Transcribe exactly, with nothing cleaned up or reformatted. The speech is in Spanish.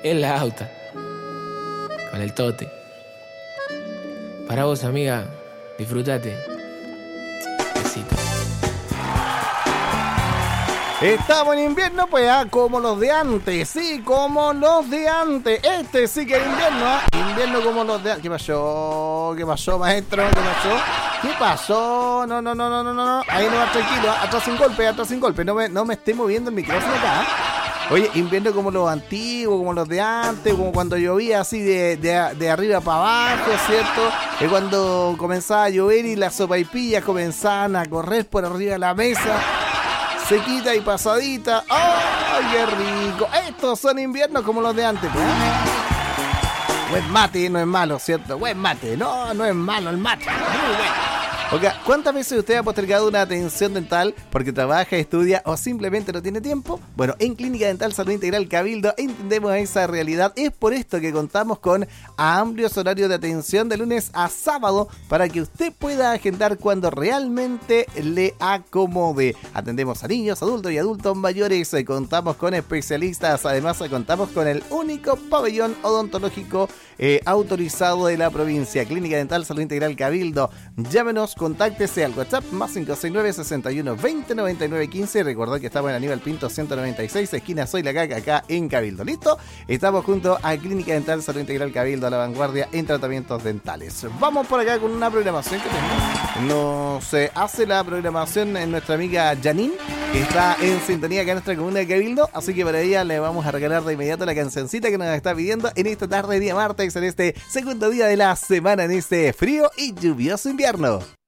en la auta, con el tote. Para vos, amiga, disfrutate. Besito. Estamos en invierno, pues, ah, como los de antes, sí, como los de antes. Este sí que es invierno, ah, invierno como los de antes. ¿Qué pasó? ¿Qué pasó, maestro? ¿Qué pasó? ¿Qué pasó? No, no, no, no, no, no. Ahí no va, tranquilo, ah, atrás sin golpe, atrás sin golpe. No me, no me esté moviendo el micrófono acá, ah. Oye, invierno como los antiguos, como los de antes, como cuando llovía así de, de, de arriba para abajo, ¿cierto? Es cuando comenzaba a llover y las sopaipillas comenzaban a correr por arriba de la mesa. Sequita y pasadita. ¡Ay, qué rico! Estos son inviernos como los de antes, pues. Buen mate, no es malo, ¿cierto? Buen mate. No, no es malo el mate. Muy bueno. Oiga, ¿cuántas veces usted ha postergado una atención dental porque trabaja, estudia o simplemente no tiene tiempo? Bueno, en Clínica Dental Salud Integral Cabildo entendemos esa realidad. Es por esto que contamos con amplios horarios de atención de lunes a sábado para que usted pueda agendar cuando realmente le acomode. Atendemos a niños, adultos y adultos mayores. Contamos con especialistas. Además, contamos con el único pabellón odontológico eh, autorizado de la provincia. Clínica Dental Salud Integral Cabildo. Llámenos, contáctese al WhatsApp más cinco seis nueve, sesenta y uno, veinte, noventa y nueve, quince. Recordad que estamos en Aníbal Pinto ciento noventa y seis, esquina Soy la Caca, acá en Cabildo. ¿Listo? Estamos junto a Clínica Dental Salud Integral Cabildo, a la vanguardia en tratamientos dentales. Vamos por acá con una programación que tenemos. Nos eh, hace la programación en nuestra amiga Janine, que está en sintonía acá en nuestra comuna de Cabildo. Así que para ella le vamos a regalar de inmediato la cancioncita que nos está pidiendo en esta tarde, día martes, en este segundo día de la semana, en este frío y lluvioso invierno.